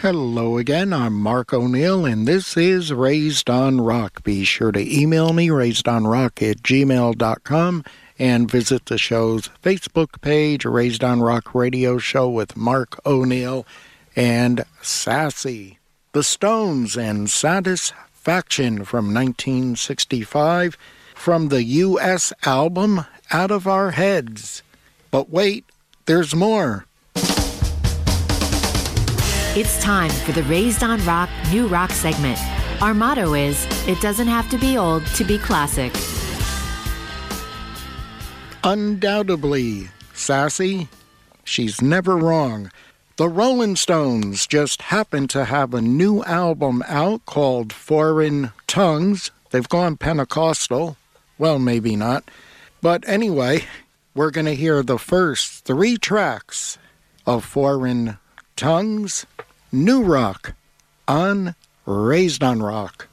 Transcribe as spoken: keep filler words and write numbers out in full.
Hello again, I'm Mark O'Neill, and this is Raised on Rock. Be sure to email me, raisedonrock at gmail dot com, and visit the show's Facebook page, Raised on Rock Radio Show with Mark O'Neill and Sassy. The Stones and Satisfaction from nineteen sixty-five, from the U S album Out of Our Heads. But wait, there's more. It's time for the Raised on Rock New Rock segment. Our motto is, it doesn't have to be old to be classic. Undoubtedly, Sassy, she's never wrong. The Rolling Stones just happen to have a new album out called Foreign Tongues. They've gone Pentecostal. Well, maybe not. But anyway, we're going to hear the first three tracks of Foreign Tongues, New Rock, on Raised on Rock.